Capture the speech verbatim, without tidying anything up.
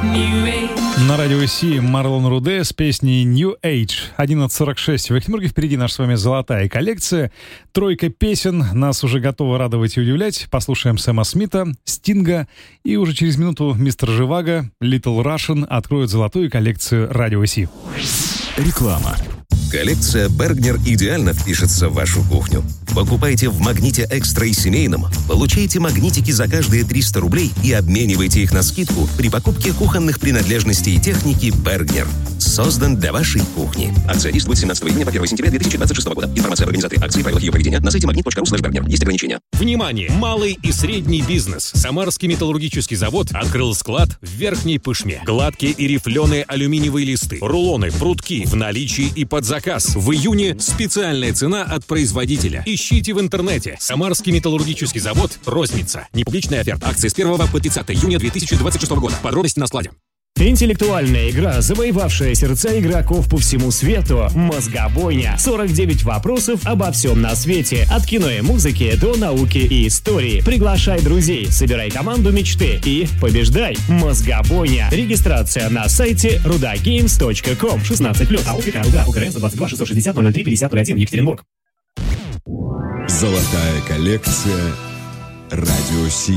На радио Си Марлон Руде с песней New Age. одиннадцать сорок шесть в Екатеринбурге. Впереди наша с вами золотая коллекция. Тройка песен нас уже готова радовать и удивлять. Послушаем Сэма Смита, Стинга. И уже через минуту мистер Живаго, Little Russian откроют золотую коллекцию радио Си. Реклама. Коллекция Бергнер идеально впишется в вашу кухню. Покупайте в «Магните Экстра» и семейном, получайте магнитики за каждые триста рублей и обменивайте их на скидку при покупке кухонных принадлежностей и техники Бергнер. Создан для вашей кухни. Акция действует с семнадцатого июня по первое сентября две тысячи двадцать шестого года. Информация об организаторе акции и правилах ее проведения на сайте магнит точка ру слэш бергнер. Есть ограничения. Внимание! Малый и средний бизнес. Самарский металлургический завод открыл склад в Верхней Пышме. Гладкие и рифленые алюминиевые листы, рулоны, прутки в наличии и под заказ. В июне специальная цена от производителя. Ищите в интернете. Самарский металлургический завод. Розница. Непубличная оферта. Акция с первого по тридцатое июня две тысячи двадцать шестого года. Подробности на складе. Интеллектуальная игра, завоевавшая сердца игроков по всему свету. Мозгобойня. сорок девять вопросов обо всем на свете. От кино и музыки до науки и истории. Приглашай друзей, собирай команду мечты и побеждай. Мозгобойня. Регистрация на сайте rudagames точка ком. шестнадцать плюс. АО Руда. УКРН сто двадцать два шестьсот шестьдесят ноль ноль три пятьдесят ноль один. Екатеринбург. Золотая коллекция радио Си.